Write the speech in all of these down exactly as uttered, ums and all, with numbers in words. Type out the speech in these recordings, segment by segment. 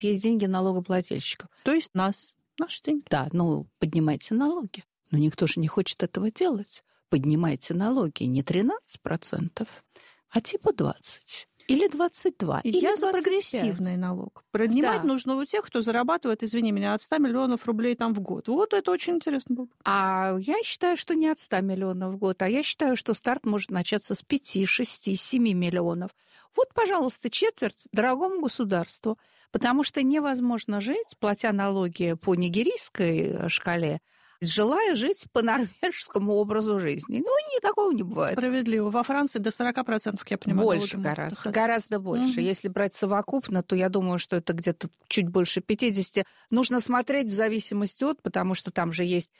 есть деньги налогоплательщиков. То есть нас, наши деньги. Да, ну, поднимайте налоги. Но никто же не хочет этого делать. Поднимайте налоги не тринадцать процентов, а типа двадцать. Или двадцать два, или Я двадцать за пять. прогрессивный налог. Поднимать Да. нужно у тех, кто зарабатывает, извини меня, от ста миллионов рублей там в год. Вот это очень интересно было. А я считаю, что не от ста миллионов в год, а я считаю, что старт может начаться с пяти, шести, семи миллионов. Вот, пожалуйста, четверть дорогому государству, потому что невозможно жить, платя налоги по нигерийской шкале, желая жить по норвежскому образу жизни. Ну, ни такого не бывает. Справедливо. Во Франции до сорока процентов, я понимаю, больше гораздо, гораздо больше. Угу. Если брать совокупно, то я думаю, что это где-то чуть больше пятидесяти. Нужно смотреть в зависимости от, потому что там же есть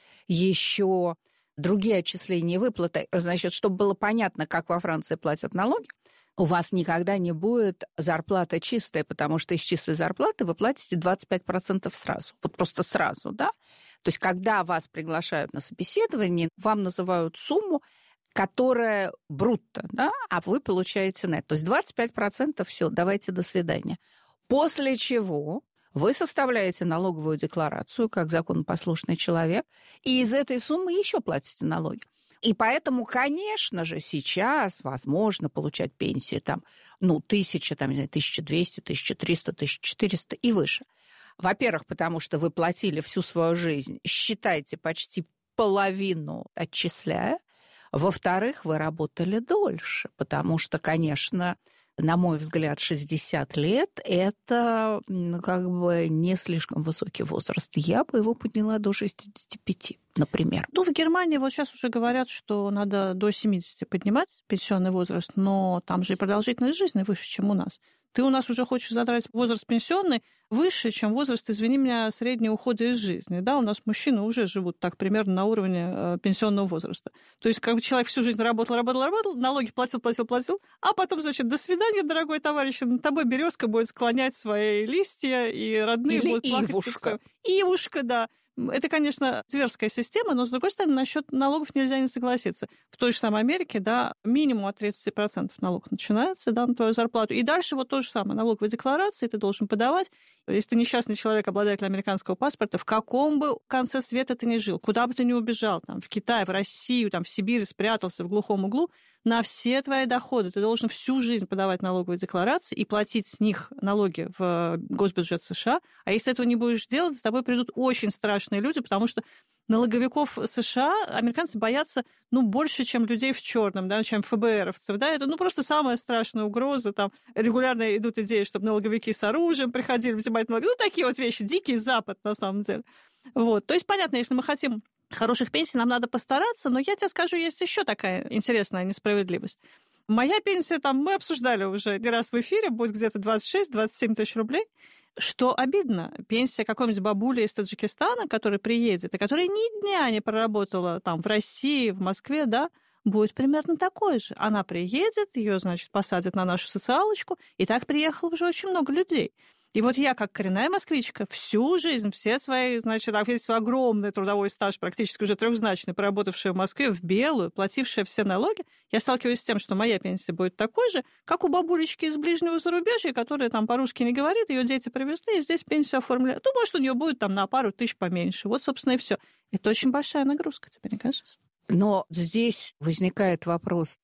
еще другие отчисления и выплаты. Значит, чтобы было понятно, как во Франции платят налоги, у вас никогда не будет зарплата чистая, потому что из чистой зарплаты вы платите двадцать пять процентов сразу. Вот просто сразу, да? То есть, когда вас приглашают на собеседование, вам называют сумму, которая брутто, да, а вы получаете нет. То есть двадцать пять процентов все, давайте до свидания. После чего вы составляете налоговую декларацию как законопослушный человек, и из этой суммы еще платите налоги. И поэтому, конечно же, сейчас возможно получать пенсии там, ну, тысяча, там, тысяча двести, тысяча триста, тысяча четыреста и выше. Во-первых, потому что вы платили всю свою жизнь, считайте, почти половину отчисляя. Во-вторых, вы работали дольше, потому что, конечно, на мой взгляд, шестьдесят лет – это ну, как бы не слишком высокий возраст. Я бы его подняла до шестидесяти пяти, например. Ну, в Германии вот сейчас уже говорят, что надо до семидесяти поднимать пенсионный возраст, но там же и продолжительность жизни выше, чем у нас. Ты у нас уже хочешь задрать возраст пенсионный выше, чем возраст, извини меня, среднего ухода из жизни. Да, у нас мужчины уже живут так примерно на уровне пенсионного возраста. То есть как бы человек всю жизнь работал, работал, работал, налоги платил, платил, платил, а потом, значит, до свидания, дорогой товарищ, над тобой березка будет склонять свои листья, и родные Или будут плакать. ивушка. Ивушка, да. Это, конечно, зверская система, но, с другой стороны, насчет налогов нельзя не согласиться. В той же самой Америке, да, минимум от тридцати процентов налог начинается, да, на твою зарплату. И дальше вот то же самое. Налоговые декларации ты должен подавать. Если ты несчастный человек, обладатель американского паспорта, в каком бы конце света ты ни жил, куда бы ты ни убежал, там, в Китай, в Россию, там, в Сибирь, спрятался в глухом углу, на все твои доходы ты должен всю жизнь подавать налоговые декларации и платить с них налоги в госбюджет США. А если этого не будешь делать, с тобой придут очень страшные люди, потому что налоговиков США американцы боятся, ну, больше, чем людей в черном, да, чем ФБРовцев, да, это, ну, просто самая страшная угроза, там, регулярно идут идеи, чтобы налоговики с оружием приходили взимать налоги, ну, такие вот вещи, дикий Запад, на самом деле. Вот, то есть, понятно, если мы хотим хороших пенсий, нам надо постараться, но я тебе скажу, есть еще такая интересная несправедливость. Моя пенсия, там, мы обсуждали уже не раз в эфире, будет где-то двадцать шесть - двадцать семь тысяч рублей. Что обидно, пенсия какой-нибудь бабули из Таджикистана, которая приедет, и которая ни дня не проработала там в России, в Москве, да, будет примерно такой же. Она приедет, ее, значит, посадят на нашу социалочку, и так приехало уже очень много людей. И вот я, как коренная москвичка, всю жизнь, все свои, значит, весь свой огромный трудовой стаж, практически уже трехзначный, проработавшая в Москве в белую, платившая все налоги, я сталкиваюсь с тем, что моя пенсия будет такой же, как у бабулечки из ближнего зарубежья, которая там по-русски не говорит, ее дети привезли, и здесь пенсию оформляют. Ну, может, у нее будет там на пару тысяч поменьше. Вот, собственно, и все. Это очень большая нагрузка, тебе не кажется? Но здесь возникает вопрос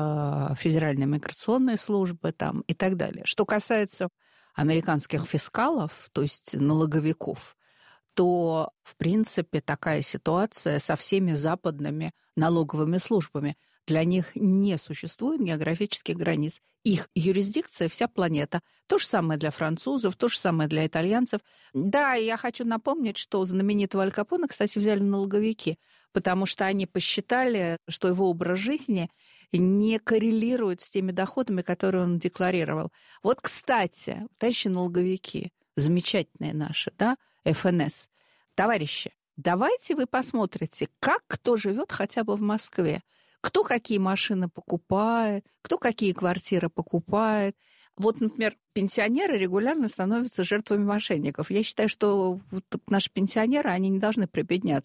к Федеральной миграционной службе там, и так далее. Что касается американских фискалов, то есть налоговиков, то, в принципе, такая ситуация со всеми западными налоговыми службами. Для них не существует географических границ. Их юрисдикция – вся планета. То же самое для французов, то же самое для итальянцев. Да, и я хочу напомнить, что знаменитого Аль Капоне, кстати, взяли налоговики, потому что они посчитали, что его образ жизни не коррелирует с теми доходами, которые он декларировал. Вот, кстати, товарищи налоговики, замечательные наши, да, эф эн эс, товарищи, давайте вы посмотрите, как кто живет хотя бы в Москве. Кто какие машины покупает, кто какие квартиры покупает. Вот, например, пенсионеры регулярно становятся жертвами мошенников. Я считаю, что вот наши пенсионеры, они не должны прибедняться.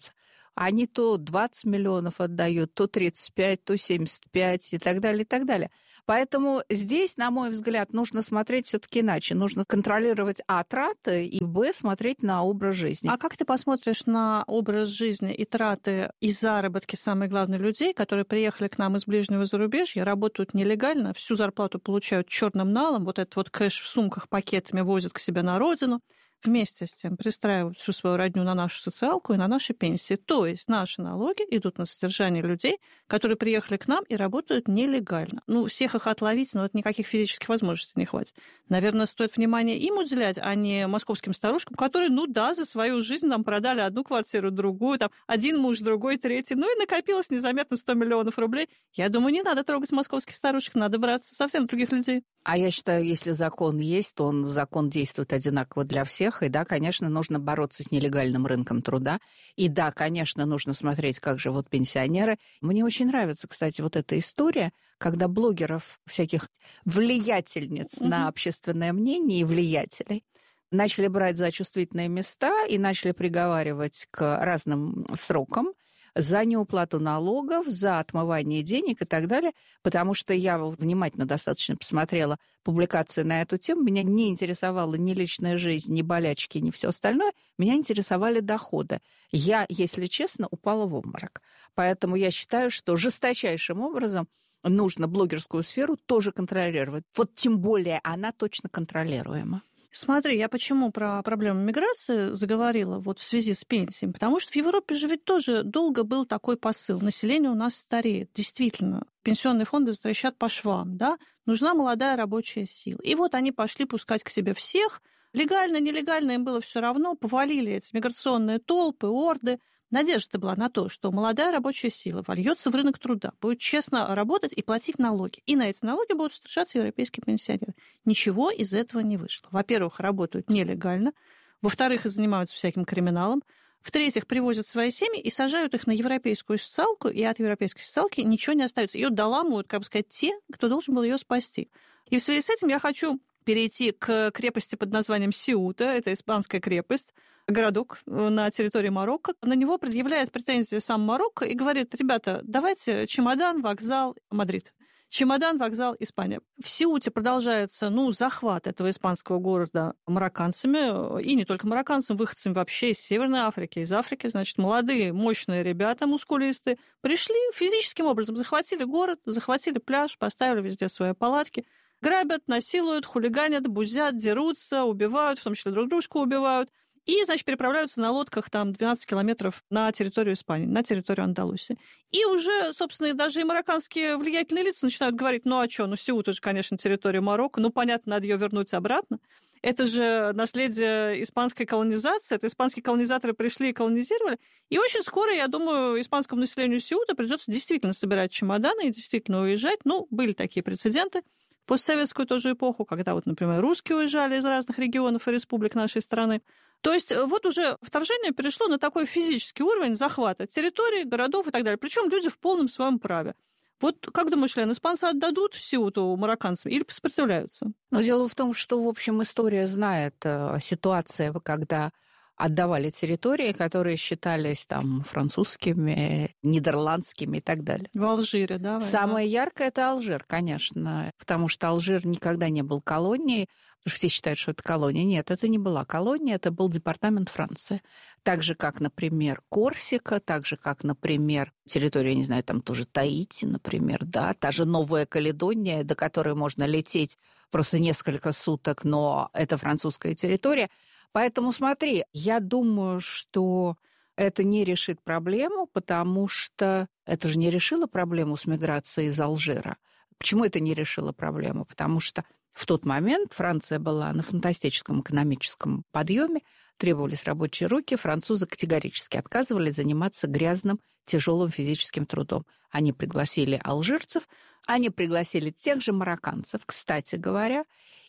они то двадцать миллионов отдают, то тридцать пять, то семьдесят пять и так далее, и так далее. Поэтому здесь, на мой взгляд, нужно смотреть все-таки иначе. Нужно контролировать, а, траты, и, б, смотреть на образ жизни. А как ты посмотришь на образ жизни и траты, и заработки, самое главное, людей, которые приехали к нам из ближнего зарубежья, работают нелегально, всю зарплату получают черным налом, вот этот вот кэш в сумках пакетами возят к себе на родину, вместе с тем пристраивают всю свою родню на нашу социалку и на наши пенсии. То есть наши налоги идут на содержание людей, которые приехали к нам и работают нелегально. Ну, всех их отловить, но это никаких физических возможностей не хватит. Наверное, стоит внимание им уделять, а не московским старушкам, которые, ну да, за свою жизнь нам продали одну квартиру, другую, там, один муж, другой, третий, ну и накопилось незаметно сто миллионов рублей. Я думаю, не надо трогать московских старушек, надо браться совсем других людей. А я считаю, если закон есть, то он, закон действует одинаково для всех. И да, конечно, нужно бороться с нелегальным рынком труда. И да, конечно, нужно смотреть, как живут пенсионеры. Мне очень нравится, кстати, вот эта история, когда блогеров, всяких влиятельниц mm-hmm. на общественное мнение и влиятелей начали брать за чувствительные места и начали приговаривать к разным срокам за неуплату налогов, за отмывание денег и так далее, потому что я внимательно достаточно посмотрела публикации на эту тему, меня не интересовала ни личная жизнь, ни болячки, ни все остальное, меня интересовали доходы. Я, если честно, упала в обморок. Поэтому я считаю, что жесточайшим образом нужно блогерскую сферу тоже контролировать. Вот тем более она точно контролируема. Смотри, я почему про проблему миграции заговорила вот в связи с пенсиями? Потому что в Европе же ведь тоже долго был такой посыл. Население у нас стареет. Действительно, пенсионные фонды трещат по швам, да? Нужна молодая рабочая сила. И вот они пошли пускать к себе всех. Легально, нелегально им было все равно. Повалили эти миграционные толпы, орды. Надежда была на то, что молодая рабочая сила вольется в рынок труда, будет честно работать и платить налоги. И на эти налоги будут содержаться европейские пенсионеры. Ничего из этого не вышло. Во-первых, работают нелегально. Во-вторых, занимаются всяким криминалом. В-третьих, привозят свои семьи и сажают их на европейскую социалку, и от европейской социалки ничего не остается. Ее доламывают, как бы сказать, те, кто должен был ее спасти. И в связи с этим я хочу перейти к крепости под названием Сеута. Это испанская крепость, городок на территории Марокко. На него предъявляет претензии сам Марокко и говорит: ребята, давайте чемодан, вокзал, Мадрид. Чемодан, вокзал, Испания. В Сеуте продолжается, ну, захват этого испанского города марокканцами, и не только марокканцами, выходцами вообще из Северной Африки, из Африки. Значит, молодые, мощные ребята, мускулисты, пришли физическим образом, захватили город, захватили пляж, поставили везде свои палатки, грабят, насилуют, хулиганят, бузят, дерутся, убивают, в том числе друг дружку убивают. И, значит, переправляются на лодках там двенадцать километров на территорию Испании, на территорию Андалусии. И уже, собственно, даже и марокканские влиятельные лица начинают говорить: ну а что, ну Сеута же, конечно, территория Марокко, ну понятно, надо ее вернуть обратно. Это же наследие испанской колонизации, это испанские колонизаторы пришли и колонизировали. И очень скоро, я думаю, испанскому населению Сеута придется действительно собирать чемоданы и действительно уезжать. Ну, были такие прецеденты. В постсоветскую тоже эпоху, когда вот, например, русские уезжали из разных регионов и республик нашей страны. То есть вот уже вторжение перешло на такой физический уровень захвата территорий, городов и так далее. Причем люди в полном своем праве. Вот как думаешь, Лен, испанцы отдадут Сеуту марокканцам или сопротивляются? Но дело в том, что, в общем, история знает э, ситуацию, когда отдавали территории, которые считались там французскими, нидерландскими и так далее. В Алжире, да? Война? Самое яркое – это Алжир, конечно, потому что Алжир никогда не был колонией, потому что все считают, что это колония. Нет, это не была колония, это был департамент Франции. Так же, как, например, Корсика, так же, как, например, территория, я не знаю, там тоже Таити, например, да, та же Новая Каледония, до которой можно лететь просто несколько суток, но это французская территория. Поэтому смотри, я думаю, что это не решит проблему, потому что это же не решило проблему с миграцией из Алжира. Почему это не решило проблему? Потому что в тот момент Франция была на фантастическом экономическом подъеме, требовались рабочие руки, французы категорически отказывались заниматься грязным, тяжелым физическим трудом. Они пригласили алжирцев, они пригласили тех же марокканцев, кстати говоря,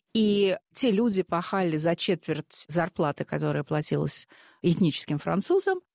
и те люди пахали за четверть зарплаты, которая платилась этническим французам,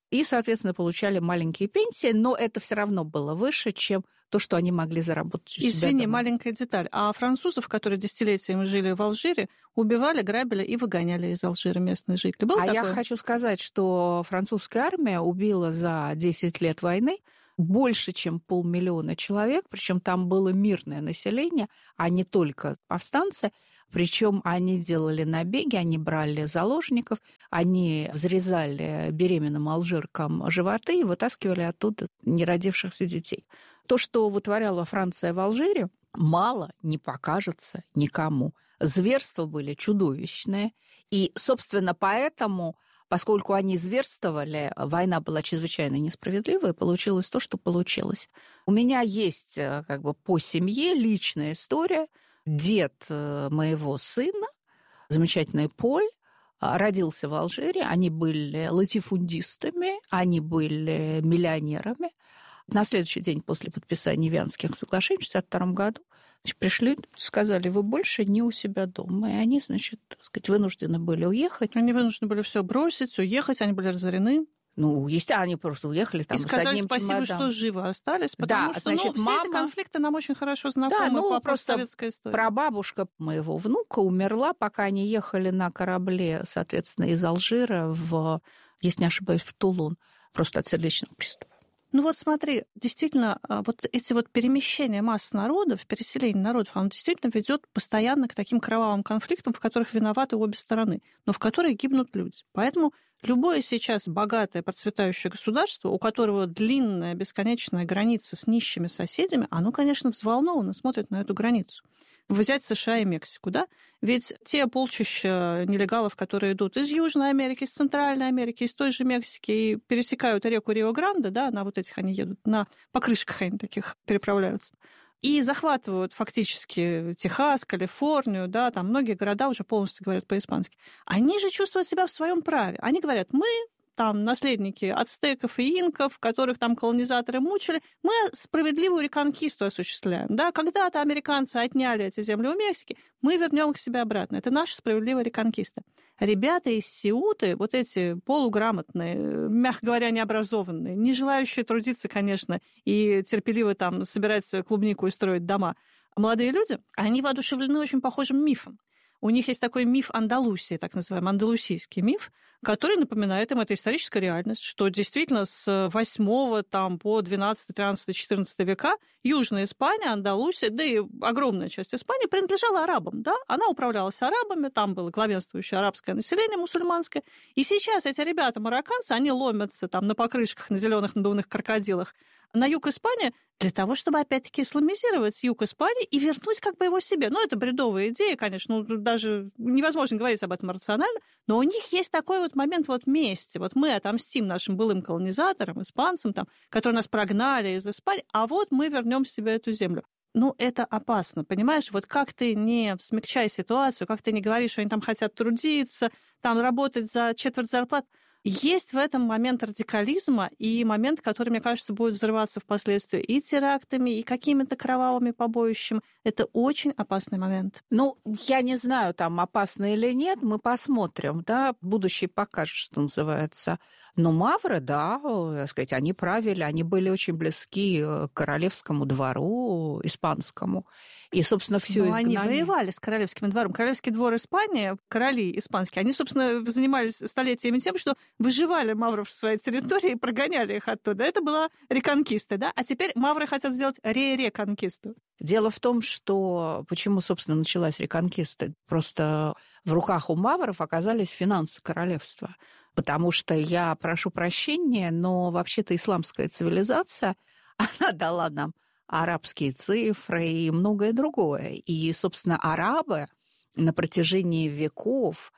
и, соответственно, получали маленькие пенсии, но это все равно было выше, чем то, что они могли заработать у себя Извини, дома. маленькая деталь. А французов, которые десятилетиями жили в Алжире, убивали, грабили и выгоняли из Алжира местные жители. Было а такое? я хочу сказать, что французская армия убила за десять лет войны больше, чем полмиллиона человек, причем там было мирное население, а не только повстанцы. Причем они делали набеги, они брали заложников, они взрезали беременным алжиркам животы и вытаскивали оттуда неродившихся детей. То, что вытворяла Франция в Алжире, мало не покажется никому. Зверства были чудовищные. И, собственно, поэтому, поскольку они зверствовали, война была чрезвычайно несправедливая, получилось то, что получилось. У меня есть как бы по семье личная история. Дед моего сына, замечательный Поль, родился в Алжире. Они были латифундистами, они были миллионерами. На следующий день после подписания Вианских соглашений в шестьдесят втором году значит, пришли, сказали, вы больше не у себя дома. И они, значит, так сказать, вынуждены были уехать. Они вынуждены были все бросить, уехать, они были разорены. Ну, естественно, они просто уехали там и сказали с одним спасибо, чемоданом. что живы остались, потому да, что значит, ну, все мама... эти конфликты нам очень хорошо знакомы да, ну, по просто постсоветской истории. прабабушка моего внука умерла, пока они ехали на корабле, соответственно, из Алжира в, если не ошибаюсь, в Тулун, просто от сердечного приступа. Ну вот смотри, действительно, вот эти вот перемещения масс народов, переселение народов, оно действительно ведет постоянно к таким кровавым конфликтам, в которых виноваты обе стороны, но в которых гибнут люди. Поэтому любое сейчас богатое, процветающее государство, у которого длинная, бесконечная граница с нищими соседями, оно, конечно, взволнованно смотрит на эту границу. Взять США и Мексику, да? Ведь те полчища нелегалов, которые идут из Южной Америки, из Центральной Америки, из той же Мексики и пересекают реку Рио-Гранде, да, на вот этих они едут, на покрышках они таких переправляются, и захватывают фактически Техас, Калифорнию, да, там многие города уже полностью говорят по-испански. Они же чувствуют себя в своем праве. Они говорят, мы там наследники ацтеков и инков, которых там колонизаторы мучили, мы справедливую реконкисту осуществляем. Да? Когда-то американцы отняли эти земли у Мексики, мы вернем их себе обратно. Это наша справедливая реконкиста. Ребята из Сеуты, вот эти полуграмотные, мягко говоря, необразованные, не желающие трудиться, конечно, и терпеливо там собирать клубнику и строить дома, молодые люди, они воодушевлены очень похожим мифом. У них есть такой миф Андалусии, так называемый андалусийский миф, который напоминает им, это историческая реальность, что действительно с восьмого там, по двенадцатый, тринадцатый, четырнадцатый века Южная Испания, Андалусия, да и огромная часть Испании принадлежала арабам. Да? Она управлялась арабами, там было главенствующее арабское население мусульманское. И сейчас эти ребята, марокканцы, они ломятся там, на покрышках, на зеленых надувных крокодилах на юг Испании для того, чтобы опять-таки исламизировать юг Испании и вернуть как бы его себе. Ну, это бредовая идея, конечно, ну, даже невозможно говорить об этом рационально, но у них есть такой вот момент вот мести. Вот мы отомстим нашим былым колонизаторам, испанцам, там, которые нас прогнали из Испании, а вот мы вернем себе эту землю. Ну, это опасно, понимаешь? Вот как ты не смягчай ситуацию, как ты не говоришь, что они там хотят трудиться, там работать за четверть зарплаты. Есть в этом момент радикализма и момент, который, мне кажется, будет взрываться впоследствии и терактами, и какими-то кровавыми побоищами. Это очень опасный момент. Ну, я не знаю, там опасно или нет, мы посмотрим, да, будущее покажет, что называется. Но мавры, да, так сказать, они правили, они были очень близки к королевскому двору испанскому. И, собственно, все изгнание... Они воевали с королевским двором. Королевский двор Испании, короли испанские, они, собственно, занимались столетиями тем, что выживали мавров в своей территории и прогоняли их оттуда. Это была реконкиста, да? А теперь мавры хотят сделать ре-реконкисту. Дело в том, что почему, собственно, началась реконкиста. Просто в руках у мавров оказались финансы королевства. Потому что, я прошу прощения, но вообще-то исламская цивилизация, она дала нам арабские цифры и многое другое. И, собственно, арабы на протяжении веков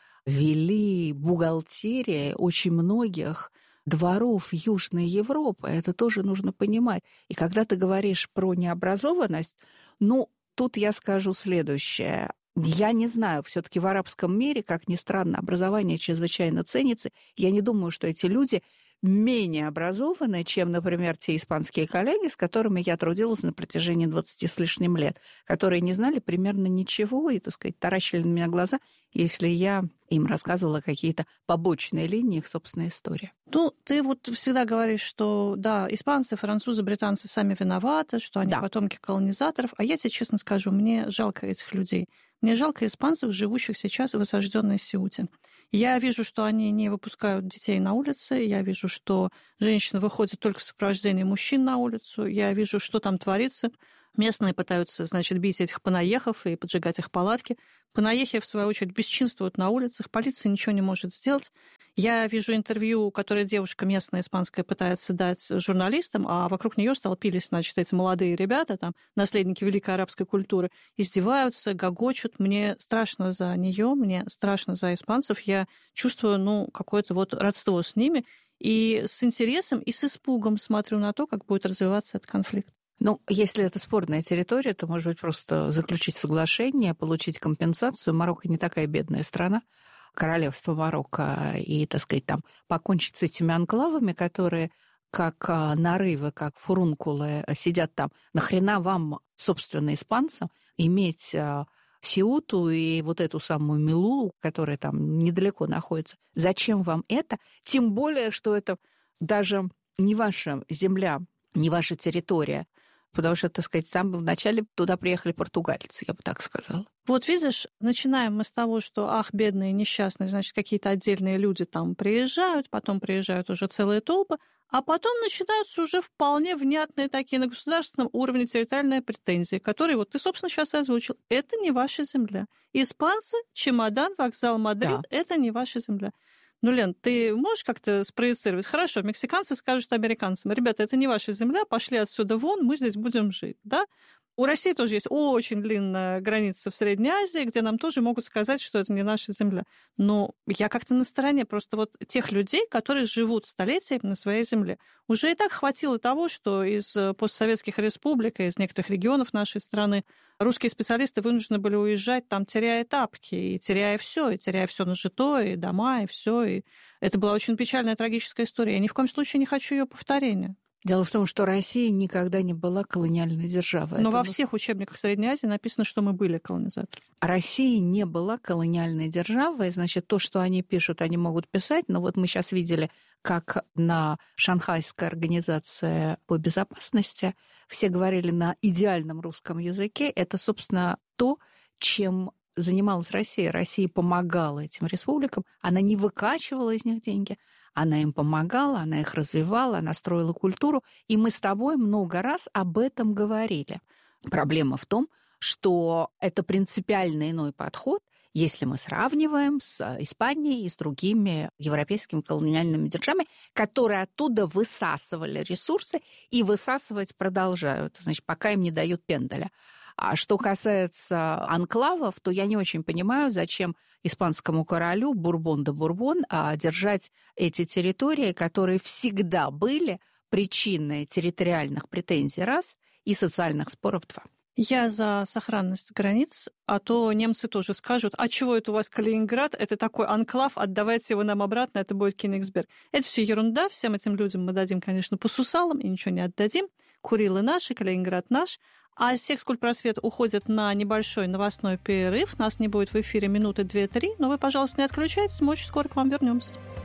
вели бухгалтерии очень многих дворов Южной Европы. Это тоже нужно понимать. И когда ты говоришь про необразованность, ну, тут я скажу следующее. Я не знаю, все-таки в арабском мире, как ни странно, образование чрезвычайно ценится. Я не думаю, что эти люди менее образованные, чем, например, те испанские коллеги, с которыми я трудилась на протяжении двадцати с лишним лет, которые не знали примерно ничего и, так сказать, таращили на меня глаза, если я им рассказывала какие-то побочные линии их собственной истории. Ну, ты вот всегда говоришь, что, да, испанцы, французы, британцы сами виноваты, что они Да. потомки колонизаторов. А я тебе честно скажу, мне жалко этих людей. Мне жалко испанцев, живущих сейчас в осажденной Сеуте. Я вижу, что они не выпускают детей на улице, я вижу, что женщины выходят только в сопровождении мужчин на улицу, я вижу, что там творится. Местные пытаются, значит, бить этих панаехов и поджигать их палатки. Панаехи, в свою очередь, бесчинствуют на улицах, полиция ничего не может сделать. Я вижу интервью, которое девушка местная испанская пытается дать журналистам, а вокруг нее столпились, значит, эти молодые ребята, там, наследники великой арабской культуры, издеваются, гогочут. Мне страшно за нее, мне страшно за испанцев. Я чувствую, ну, какое-то вот родство с ними. И с интересом, и с испугом смотрю на то, как будет развиваться этот конфликт. Ну, если это спорная территория, то, может быть, просто заключить соглашение, получить компенсацию. Марокко не такая бедная страна, королевство Марокко, и, так сказать, там покончить с этими анклавами, которые как нарывы, как фурункулы сидят там. Нахрена вам, собственно, испанцам, иметь Сеуту и вот эту самую Мелулу, которая там недалеко находится? Зачем вам это? Тем более, что это даже не ваша земля, не ваша территория. Потому что, так сказать, там вначале туда приехали португальцы, я бы так сказала. Вот видишь, начинаем мы с того, что, ах, бедные, несчастные, значит, какие-то отдельные люди там приезжают, потом приезжают уже целые толпы, а потом начинаются уже вполне внятные такие на государственном уровне территориальные претензии, которые вот ты, собственно, сейчас и озвучил. Это не ваша земля. Испанцы, чемодан, вокзал Мадрид, да. Это не ваша земля. Ну, Лен, ты можешь как-то спроецировать? Хорошо, мексиканцы скажут американцам: ребята, это не ваша земля, пошли отсюда вон, мы здесь будем жить, да? У России тоже есть очень длинная граница в Средней Азии, где нам тоже могут сказать, что это не наша земля. Но я как-то на стороне просто вот тех людей, которые живут столетиями на своей земле. Уже и так хватило того, что из постсоветских республик, из некоторых регионов нашей страны русские специалисты вынуждены были уезжать, там, теряя тапки, и теряя все, и теряя все нажитое, и дома, и все. И это была очень печальная, трагическая история. Я ни в коем случае не хочу ее повторения. Дело в том, что Россия никогда не была колониальной державой. Но Это во вот... всех учебниках Средней Азии написано, что мы были колонизаторами. Россия не была колониальной державой. Значит, то, что они пишут, они могут писать. Но вот мы сейчас видели, как на Шанхайской организации по безопасности все говорили на идеальном русском языке. Это, собственно, то, чем занималась Россия. Россия помогала этим республикам. Она не выкачивала из них деньги. Она им помогала, она их развивала, она строила культуру. И мы с тобой много раз об этом говорили. Проблема в том, что это принципиально иной подход, если мы сравниваем с Испанией и с другими европейскими колониальными державами, которые оттуда высасывали ресурсы и высасывать продолжают, значит, пока им не дают пенделя. А что касается анклавов, то я не очень понимаю, зачем испанскому королю Бурбон де Бурбон держать эти территории, которые всегда были причиной территориальных претензий раз и социальных споров два. Я за сохранность границ, а то немцы тоже скажут: а чего это у вас Калининград, это такой анклав, отдавайте его нам обратно, это будет Кёнигсберг. Это все ерунда, всем этим людям мы дадим, конечно, по сусалам и ничего не отдадим. Курилы наши, Калининград наш. А Секс-Культпросвет уходит на небольшой новостной перерыв. Нас не будет в эфире минуты две-три, но вы, пожалуйста, не отключайтесь, мы очень скоро к вам вернемся.